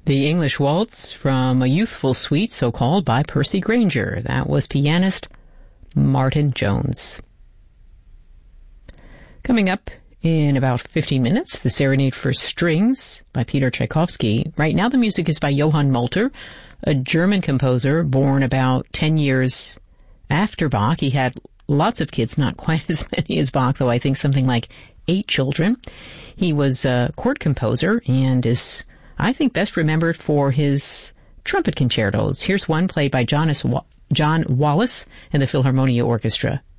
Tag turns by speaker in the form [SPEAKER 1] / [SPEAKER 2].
[SPEAKER 1] The English Waltz from a youthful suite, so-called, by Percy Grainger. That was pianist Martin Jones. Coming up in about 15 minutes, the Serenade for Strings by Peter Tchaikovsky. Right now the music is by Johann Molter, a German composer born about 10 years after Bach. He had lots of kids, not quite as many as Bach, though I think something like 8 children. He was a court composer and is, I think, best remembered for his trumpet concertos. Here's one played by John Wallis and the Philharmonia Orchestra.